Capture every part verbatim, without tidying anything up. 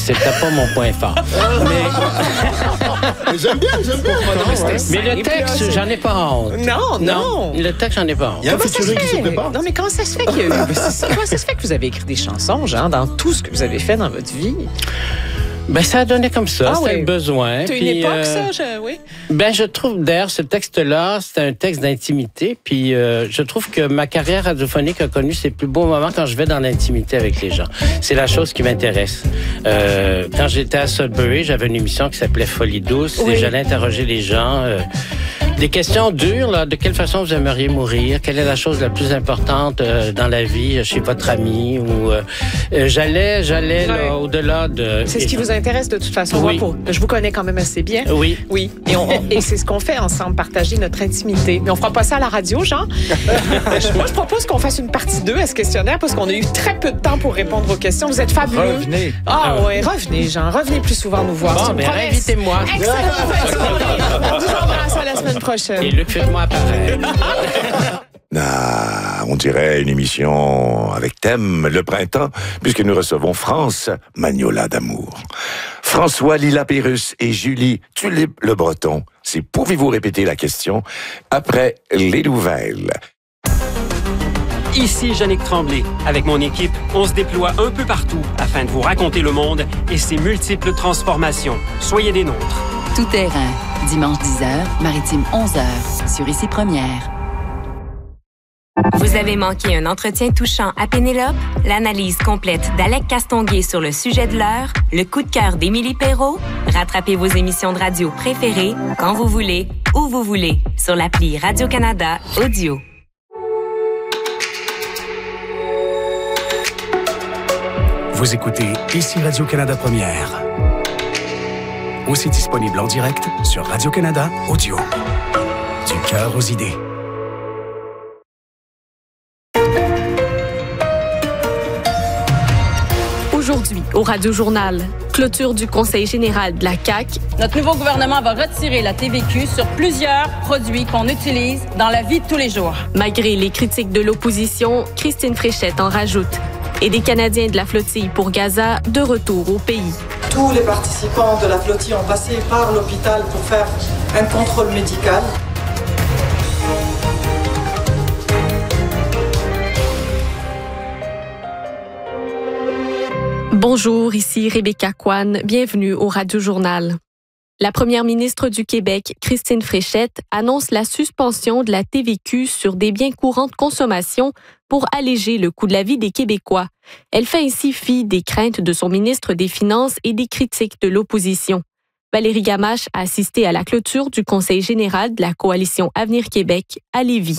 c'était pas mon point fort. Mais j'aime bien, j'aime bien. Mais le texte, j'en ai pas honte. Non, non. Le texte, j'en ai pas honte. Il y a un Comment ça se featuring qui se fait? prépare. Non, mais comment ça se fait qu'il y a eu... Comment ça se fait que vous avez écrit des chansons, genre, dans tout ce que vous avez fait dans votre vie? Ben, ça a donné comme ça. Ah c'était oui. le besoin. C'est une Puis, époque, euh, ça? Je... Oui. Ben, je trouve, d'ailleurs, ce texte-là, c'est un texte d'intimité. Puis, euh, je trouve que ma carrière radiophonique a connu ses plus beaux moments quand je vais dans l'intimité avec les gens. C'est la chose qui m'intéresse. Euh, quand j'étais à Sudbury, j'avais une émission qui s'appelait Folie douce. Oui. Et j'allais interroger les gens. Euh, des questions dures, là. De quelle façon vous aimeriez mourir? Quelle est la chose la plus importante euh, dans la vie chez votre ami? Ou euh, euh, j'allais, j'allais Ouais. là, au-delà de. C'est ce qui vous intéresse de toute façon. Oui. Moi, pour... Je vous connais quand même assez bien. Oui. Oui. Et, on, on- et c'est ce qu'on fait ensemble, partager notre intimité. Mais on fera pas ça à la radio, Jean. Moi, je propose qu'on fasse une partie deux à ce questionnaire parce qu'on a eu très peu de temps pour répondre aux questions. Vous êtes fabuleux. Revenez. Ah ouais, revenez, Jean. Revenez plus souvent nous voir. C'est Bon, une ben, promesse. invitez-moi. Excellent. On vous embrasse à la semaine Et prochaine. Luc, faites-moi apparaître. Ah, on dirait une émission avec thème le printemps, puisque nous recevons France Magnola d'amour. François Lila Pérus et Julie Tulipe Le Breton. C'est pouvez-vous répéter la question après les nouvelles? Ici Yannick Tremblay. Avec mon équipe, on se déploie un peu partout afin de vous raconter le monde et ses multiples transformations. Soyez des nôtres. Tout terrain. Dimanche dix heures, Maritime onze heures, sur Ici Première. Vous avez manqué un entretien touchant à Pénélope? L'analyse complète d'Alec Castonguay sur le sujet de l'heure? Le coup de cœur d'Émilie Perrault? Rattrapez vos émissions de radio préférées quand vous voulez, où vous voulez, sur l'appli Radio-Canada Audio. Vous écoutez Ici Radio-Canada Première. Aussi disponible en direct sur Radio-Canada Audio. Du cœur aux idées. Aujourd'hui, au Radio-Journal, clôture du Conseil général de la C A Q. Notre nouveau gouvernement va retirer la T V Q sur plusieurs produits qu'on utilise dans la vie de tous les jours. Malgré les critiques de l'opposition, Christine Fréchette en rajoute. Et des Canadiens de la flottille pour Gaza de retour au pays. Tous les participants de la flottille ont passé par l'hôpital pour faire un contrôle médical. Bonjour, ici Rebecca Kwan. Bienvenue au Radio-Journal. La première ministre du Québec, Christine Fréchette, annonce la suspension de la T V Q sur des biens courants de consommation pour alléger le coût de la vie des Québécois. Elle fait ainsi fi des craintes de son ministre des Finances et des critiques de l'opposition. Valérie Gamache a assisté à la clôture du Conseil général de la Coalition Avenir Québec à Lévis.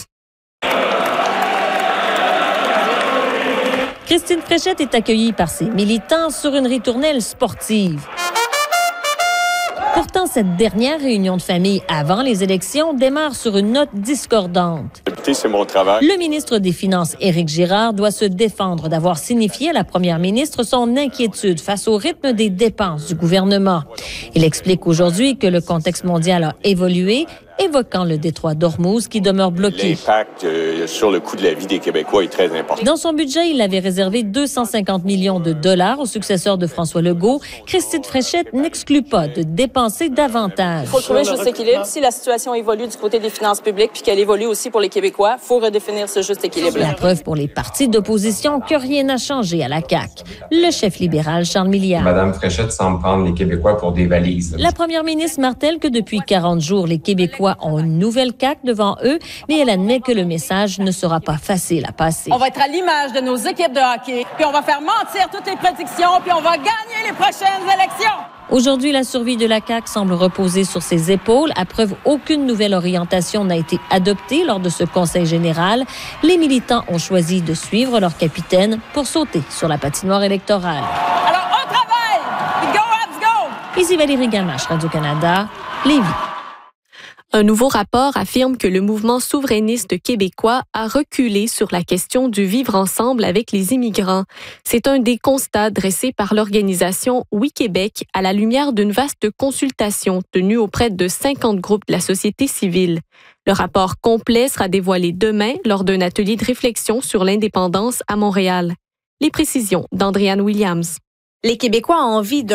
Christine Fréchette est accueillie par ses militants sur une ritournelle sportive. Pourtant, cette dernière réunion de famille avant les élections démarre sur une note discordante. C'est mon travail. Le ministre des Finances, Éric Girard, doit se défendre d'avoir signifié à la première ministre son inquiétude face au rythme des dépenses du gouvernement. Il explique aujourd'hui que le contexte mondial a évolué, évoquant le détroit d'Ormuz qui demeure bloqué. L'impact euh, sur le coût de la vie des Québécois est très important. Dans son budget, il avait réservé deux cent cinquante millions de dollars au successeur de François Legault. Christine Fréchette n'exclut pas de dépenser davantage. Il faut trouver le juste équilibre. Si la situation évolue du côté des finances publiques puis qu'elle évolue aussi pour les Québécois, il faut redéfinir ce juste équilibre-là. La preuve pour les partis d'opposition que rien n'a changé à la C A Q. Le chef libéral, Charles Milliard. Madame Fréchette semble prendre les Québécois pour des valises. La première ministre martèle que depuis quarante jours, les Québécois ont une nouvelle C A Q devant eux, mais elle admet que le message ne sera pas facile à passer. On va être à l'image de nos équipes de hockey, puis on va faire mentir toutes les prédictions, puis on va gagner les prochaines élections. Aujourd'hui, la survie de la C A Q semble reposer sur ses épaules. À preuve, aucune nouvelle orientation n'a été adoptée lors de ce conseil général. Les militants ont choisi de suivre leur capitaine pour sauter sur la patinoire électorale. Alors, on travaille! Puis go, Habs, go! Ici Valérie Gamache, Radio-Canada, Lévis. Un nouveau rapport affirme que le mouvement souverainiste québécois a reculé sur la question du vivre ensemble avec les immigrants. C'est un des constats dressés par l'organisation Oui Québec à la lumière d'une vaste consultation tenue auprès de cinquante groupes de la société civile. Le rapport complet sera dévoilé demain lors d'un atelier de réflexion sur l'indépendance à Montréal. Les précisions d'Andréane Williams. Les Québécois ont envie de